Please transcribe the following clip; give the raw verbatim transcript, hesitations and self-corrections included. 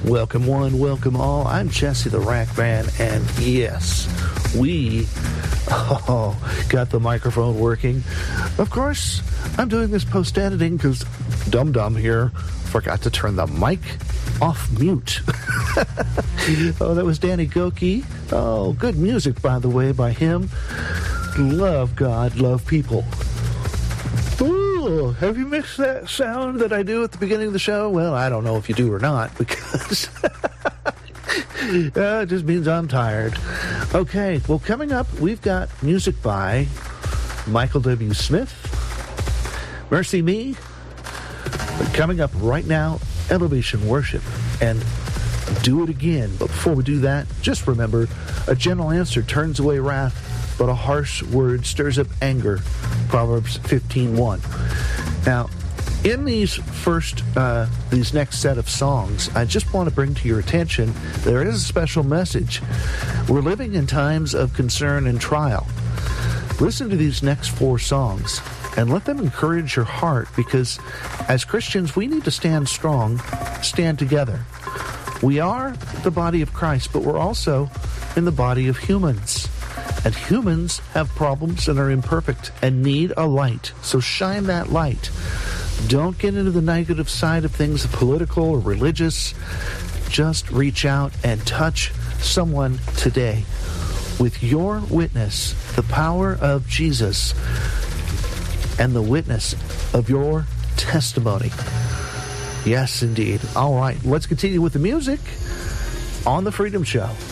Welcome one, welcome all. I'm Jesse the Rack Man, and yes, we oh, got the microphone working. Of course, I'm doing this post-editing because Dum Dum here forgot to turn the mic off mute. Oh, that was Danny Goki. Oh, good music, by the way, by him. Love God, love people. Ooh, have you missed that sound that I do at the beginning of the show? Well, I don't know if you do or not, because uh, it just means I'm tired. Okay, well, coming up, we've got music by Michael W. Smith, Mercy Me. But coming up right now, Elevation Worship, and Do It Again. But before we do that, just remember, a gentle answer turns away wrath, but a harsh word stirs up anger. Proverbs fifteen one. Now, in these first, uh, these next set of songs, I just want to bring to your attention, there is a special message. We're living in times of concern and trial. Listen to these next four songs and let them encourage your heart, because as Christians, we need to stand strong, stand together. We are the body of Christ, but we're also in the body of humans. And humans have problems and are imperfect and need a light. So shine that light. Don't get into the negative side of things, political or religious. Just reach out and touch someone today with your witness, the power of Jesus, and the witness of your testimony. Yes, indeed. All right, let's continue with the music on The Freedom Show.